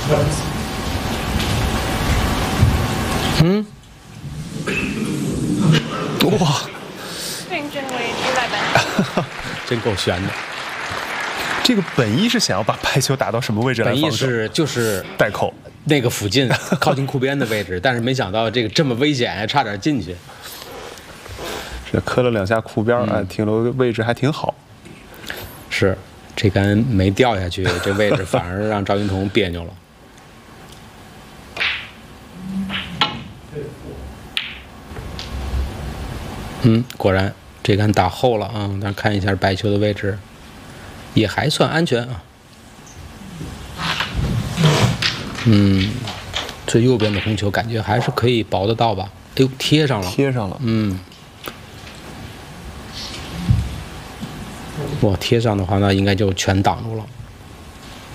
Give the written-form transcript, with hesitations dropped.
嗯，哇， 病症为主来白， 真够悬的。 这个本意是想要把白球打到什么位置来本意防守？ 是就是袋口那个附近靠近库边的位置，但是没想到这个这么危险，差点进去。 这磕了2下库边，哎，停留位置还挺好。 是，这杆没掉下去，这位置反而让赵云彤别扭了。果然这杆打后了啊！咱看一下白球的位置，也还算安全啊。最右边的红球感觉还是可以保得到吧？哎呦，贴上了， 贴上了。 哇，贴上的话，那应该就全挡住了。